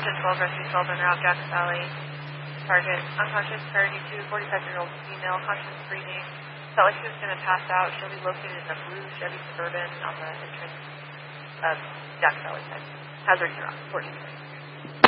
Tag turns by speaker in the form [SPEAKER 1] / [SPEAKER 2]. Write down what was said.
[SPEAKER 1] Option 12, rescue 12 en route, Jackson Valley. Target, unconscious, priority 2, 45-year-old female, conscious breathing. Felt like she was going to pass out. She'll be located in a blue Chevy Suburban on the entrance of Jackson Valley side. Hazard 0, 14.